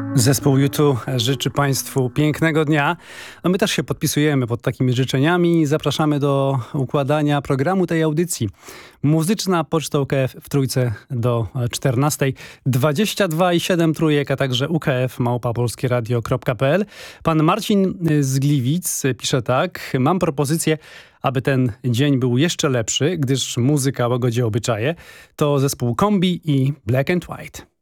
Zespół U2 życzy Państwu pięknego dnia. No my też się podpisujemy pod takimi życzeniami i zapraszamy do układania programu tej audycji. Muzyczna Poczta UKF w Trójce do 14. 22 i 7 trójek, a także ukf@polskieradio.pl. Pan Marcin z Gliwic pisze tak. Mam propozycję, aby ten dzień był jeszcze lepszy, gdyż muzyka łagodzi obyczaje. To zespół Kombi i Black and White.